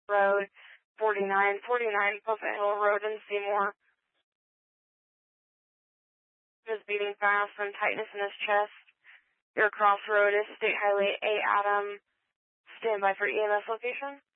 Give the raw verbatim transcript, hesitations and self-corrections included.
Road, forty-nine forty-nine Pleasant Hill Road in Seymour. Is beating fast and tightness in his chest. Your crossroad is State Highway A Adam. Stand by for E M S location.